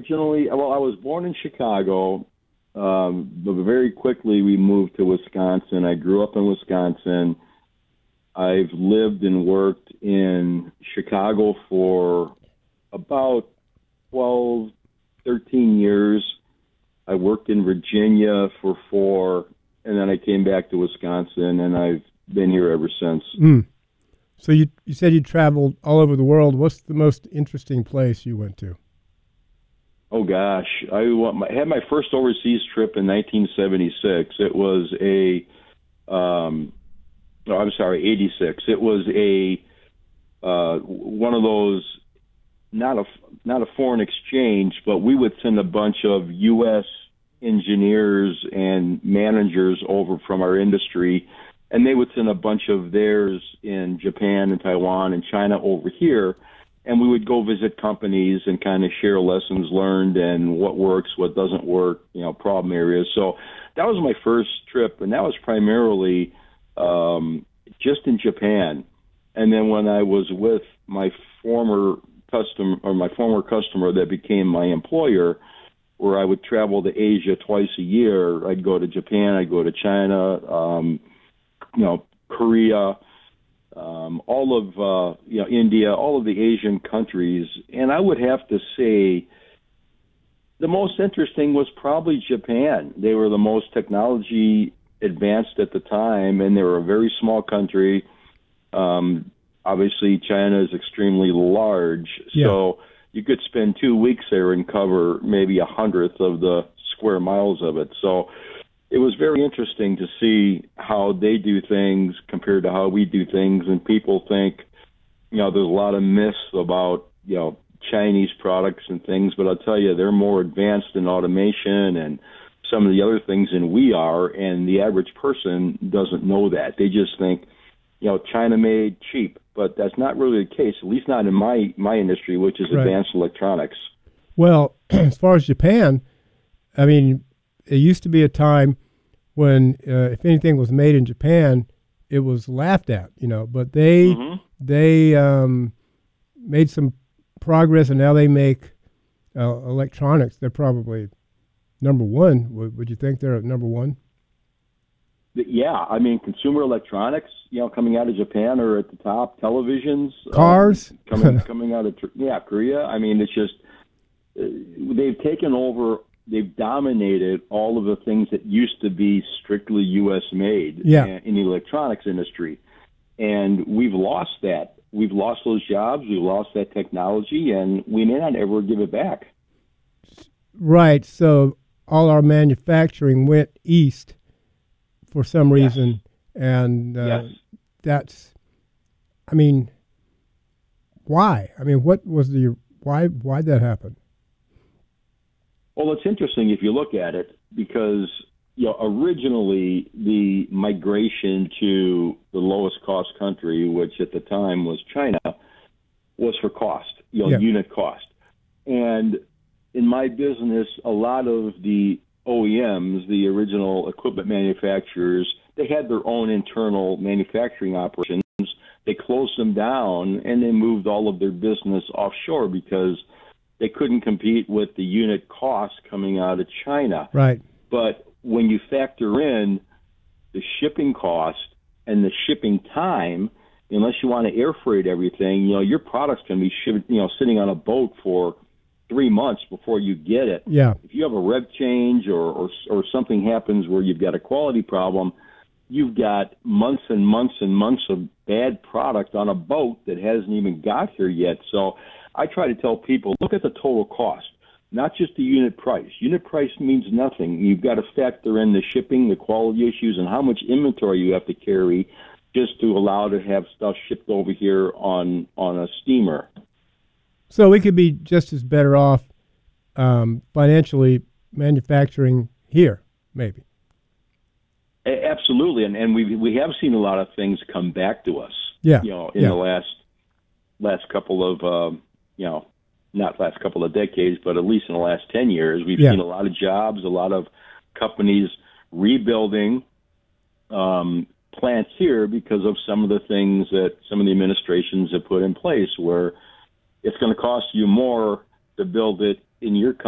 I was born in Chicago, but very quickly we moved to Wisconsin. I grew up in Wisconsin. I've lived and worked in Chicago for about 12, 13 years. I worked in Virginia for 4, and then I came back to Wisconsin, and I've been here ever since. So you said you traveled all over the world. What's the most interesting place you went to? Oh, gosh. I had my first overseas trip in 1976. It was 86. It was one of those, not a foreign exchange, but we would send a bunch of U.S. engineers and managers over from our industry, and they would send a bunch of theirs in Japan and Taiwan and China over here, and we would go visit companies and kind of share lessons learned and what works, what doesn't work, problem areas. So that was my first trip, and that was primarily just in Japan. And then when I was with my former customer that became my employer, where I would travel to Asia twice a year, I'd go to Japan, I'd go to China, Korea, all of India, all of the Asian countries. And I would have to say the most interesting was probably Japan. They were the most technology advanced at the time, and they were a very small country. Obviously, China is extremely large, so you could spend 2 weeks there and cover maybe 100th of the square miles of it. So it was very interesting to see how they do things compared to how we do things. And people think, there's a lot of myths about, Chinese products and things, but I'll tell you, they're more advanced in automation and some of the other things than we are, and the average person doesn't know that. They just think, China made cheap, but that's not really the case, at least not in my industry, which is advanced electronics. Well, as far as Japan, I mean, it used to be a time when if anything was made in Japan, it was laughed at, but they made some progress, and now they make electronics. They're probably number one. Would you think they're at number one? Yeah, I mean, consumer electronics, coming out of Japan are at the top. Televisions, cars, coming out of Korea. I mean, it's just they've taken over. They've dominated all of the things that used to be strictly U.S. made in the electronics industry, and we've lost that. We've lost those jobs. We've lost that technology, and we may not ever give it back. Right. So all our manufacturing went east for some reason, and that's, I mean, why? I mean, what was why'd that happen? Well, it's interesting if you look at it, because originally the migration to the lowest cost country, which at the time was China, was for cost, unit cost. And in my business, a lot of the OEMs, the original equipment manufacturers, they had their own internal manufacturing operations. They closed them down, and they moved all of their business offshore because they couldn't compete with the unit cost coming out of China. Right. But when you factor in the shipping cost and the shipping time, unless you want to air freight everything, your products can be shipped, sitting on a boat for 3 months before you get it. Yeah. If you have a rev change or something happens where you've got a quality problem, you've got months and months and months of bad product on a boat that hasn't even got here yet. So I try to tell people, look at the total cost, not just the unit price. Unit price means nothing. You've got to factor in the shipping, the quality issues, and how much inventory you have to carry just to allow to have stuff shipped over here on a steamer. So we could be just as better off financially manufacturing here, maybe. Absolutely, and we have seen a lot of things come back to us. Yeah. In the last couple of not last couple of decades, but at least in the last 10 years, we've seen a lot of jobs, a lot of companies rebuilding plants here because of some of the things that some of the administrations have put in place, where it's going to cost you more to build it in your